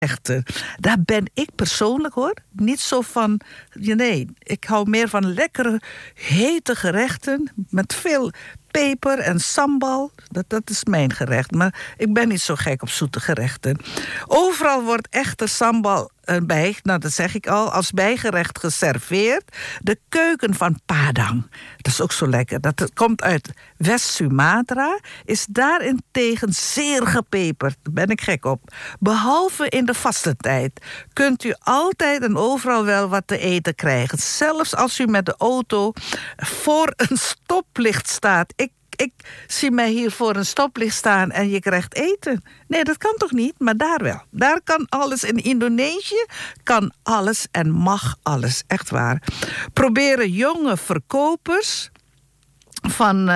gerechten. Daar ben ik persoonlijk, hoor, niet zo van. Nee, ik hou meer van lekkere, hete gerechten met veel peper en sambal. Dat is mijn gerecht. Maar ik ben niet zo gek op zoete gerechten. Overal wordt echter sambal bij, nou dat zeg ik al, als bijgerecht geserveerd. De keuken van Padang. Dat is ook zo lekker. Dat komt uit West-Sumatra. Is daarentegen zeer gepeperd. Daar ben ik gek op. Behalve in de vastentijd kunt u altijd en overal wel wat te eten krijgen. Zelfs als u met de auto voor een stoplicht staat. Ik zie mij hier voor een stoplicht staan en je krijgt eten. Nee, dat kan toch niet? Maar daar wel. Daar kan alles. In Indonesië kan alles en mag alles. Echt waar. Proberen jonge verkopers van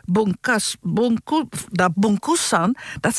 bungkusan,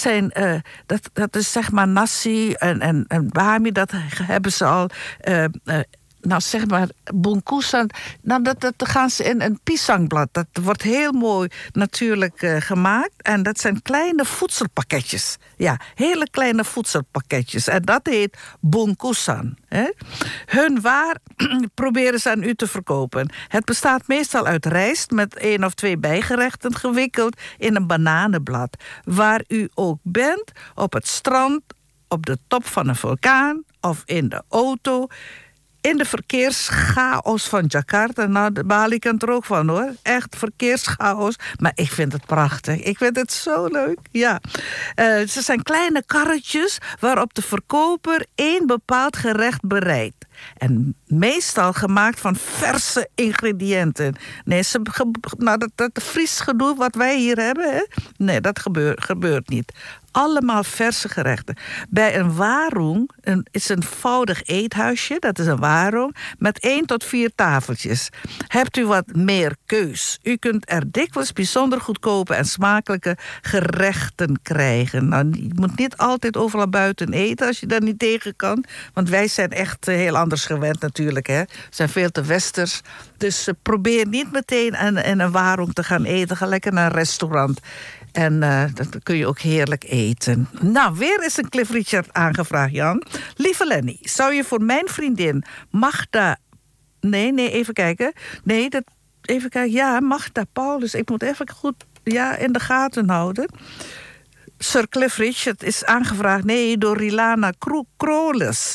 dat is zeg maar nasi en bami, dat hebben ze al. Nou, zeg maar, bungkusan, nou, dat gaan ze in een pisangblad. Dat wordt heel mooi natuurlijk gemaakt. En dat zijn kleine voedselpakketjes. Ja, hele kleine voedselpakketjes. En dat heet bungkusan. Hun waar proberen ze aan u te verkopen. Het bestaat meestal uit rijst met 1 of 2 bijgerechten gewikkeld in een bananenblad. Waar u ook bent, op het strand, op de top van een vulkaan of in de auto. In de verkeerschaos van Jakarta. Nou, de Bali kent er ook van, hoor. Echt verkeerschaos. Maar ik vind het prachtig. Ik vind het zo leuk. Ja. Ze zijn kleine karretjes waarop de verkoper 1 bepaald gerecht bereidt. En meestal gemaakt van verse ingrediënten. Nee, dat Fries gedoe wat wij hier hebben, hè? Nee, dat gebeurt niet. Allemaal verse gerechten. Bij een warung is een eenvoudig eethuisje, dat is een warung, met 1 tot 4 tafeltjes. Hebt u wat meer keus? U kunt er dikwijls bijzonder goedkope en smakelijke gerechten krijgen. Nou, je moet niet altijd overal buiten eten als je daar niet tegen kan. Want wij zijn echt heel anders gewend natuurlijk. Hè? We zijn veel te westers. Dus probeer niet meteen in een warung te gaan eten. Ga lekker naar een restaurant. En dat kun je ook heerlijk eten. Nou, weer is een Cliff Richard aangevraagd, Jan. Lieve Lenny, zou je voor mijn vriendin Magda... Nee, even kijken. Even kijken. Ja, Magda Paulus. Ik moet even goed in de gaten houden. Sir Cliff Richard is aangevraagd, door Rilana Kroles.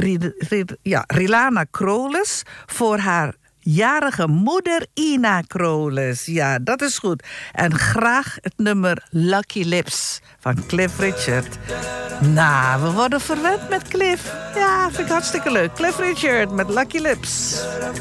Rilana Kroles voor haar jarige moeder Ina Kroles. Ja, dat is goed. En graag het nummer Lucky Lips van Cliff Richard. Nou, we worden verwend met Cliff. Ja, vind ik hartstikke leuk. Cliff Richard met Lucky Lips.